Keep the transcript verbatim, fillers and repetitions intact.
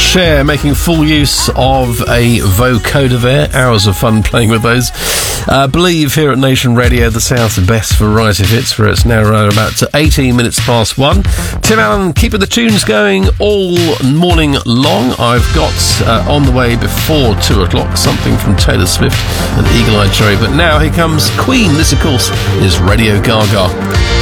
Cher making full use of a vocoder there. Hours of fun playing with those. Uh, Believe here at Nation Radio, the South's best variety of hits, where it's now around about to eighteen minutes past one. Tim Allen keeping the tunes going all morning long. I've got uh, on the way before two o'clock something from Taylor Swift and Eagle Eye Cherry. But now here comes Queen. This, of course, is Radio Gaga.